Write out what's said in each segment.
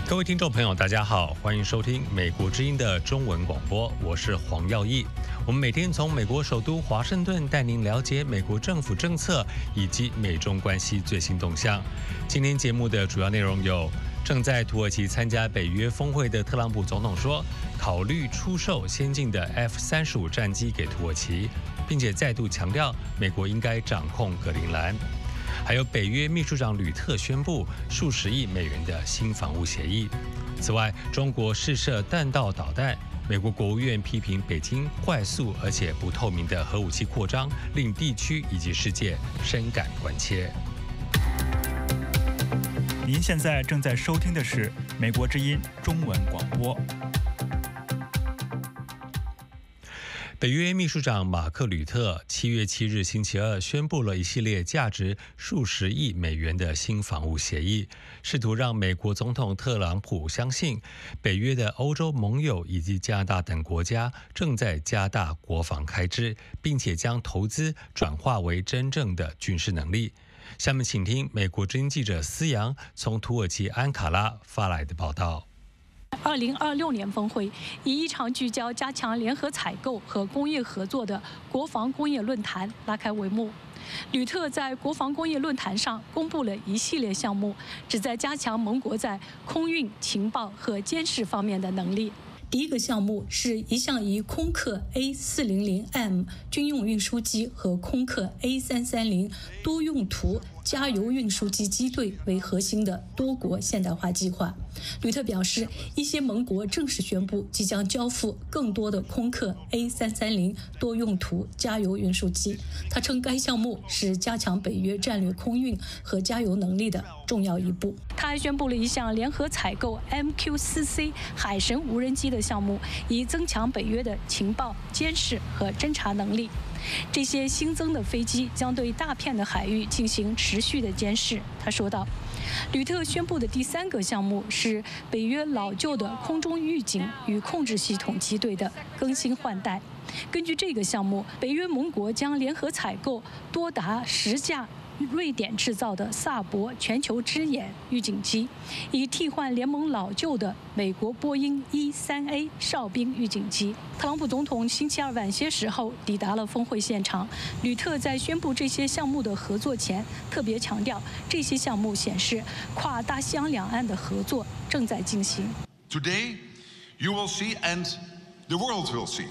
各位听众朋友，大家好，欢迎收听美国之音的中文广播，我是黄耀义。我们每天从美国首都华盛顿带您了解美国政府政策以及美中关系最新动向。今天节目的主要内容有：正在土耳其参加北约峰会的特朗普总统说，考虑出售先进的 F-35战机给土耳其，并且再度强调美国应该掌控格陵兰。还有北约秘书长吕特宣布数十亿美元的新防务协议。此外，中国试射弹道导弹，美国国务院批评北京快速而且不透明的核武器扩张，令地区以及世界深感关切。 您现在正在收听的是美国之音中文广播。 北约秘书长马克·吕特7月7日星期二宣布了一系列价值数十亿美元的新防务协议，试图让美国总统特朗普相信北约的欧洲盟友以及加拿大等国家正在加大国防开支，并且将投资转化为真正的军事能力。下面请听美国之音记者思阳从土耳其安卡拉发来的报道。 2026年峰会以一场聚焦加强联合采购和工业合作的国防工业论坛拉开帷幕。吕特在国防工业论坛上公布了一系列项目，旨在加强盟国在空运、情报和监视方面的能力。第一个项目是一项以空客 A400M 军用运输机和空客 A330 多用途加油运输机机队为核心的多国现代化计划。吕特表示，一些盟国正式宣布即将交付更多的空客 A330 多用途加油运输机。他称该项目是加强北约战略空运和加油能力的重要一步。他还宣布了一项联合采购 MQ-4C 海神无人机的项目，以增强北约的情报、监视和侦察能力。这些新增的飞机将对大片的海域进行持续的监视，他说道。吕特宣布的第三个项目是北约老旧的空中预警与控制系统机队的更新换代。根据这个项目，北约盟国将联合采购多达10架瑞典制造的萨博全球之眼预警机，以替换联盟老旧的美国波音 E3A 哨兵预警机。特朗普总统星期二晚些时候抵达了峰会现场。吕特在宣布这些项目的合作前，特别强调，这些项目显示跨大西洋两岸的合作正在进行。 Today, you will see and the world will see.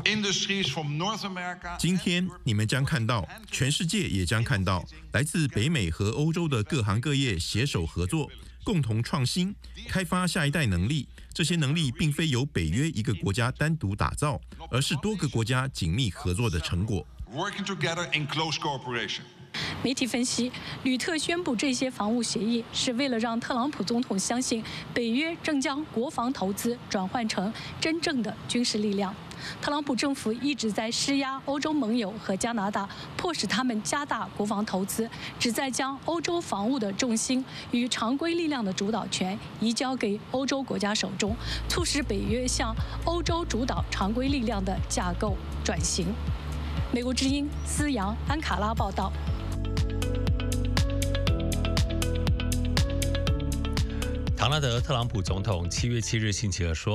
今天你们将看到，全世界也将看到，来自北美和欧洲的各行各业携手合作，共同创新，开发下一代能力。这些能力并非由北约一个国家单独打造，而是多个国家紧密合作的成果。 媒体分析，吕特宣布这些防务协议是为了让特朗普总统相信北约正将国防投资转换成真正的军事力量。特朗普政府一直在施压欧洲盟友和加拿大，迫使他们加大国防投资，旨在将欧洲防务的重心与常规力量的主导权移交给欧洲国家手中，促使北约向欧洲主导常规力量的架构转型。美国之音思阳安卡拉报道。 唐纳德·特朗普总统7月7日星期二说，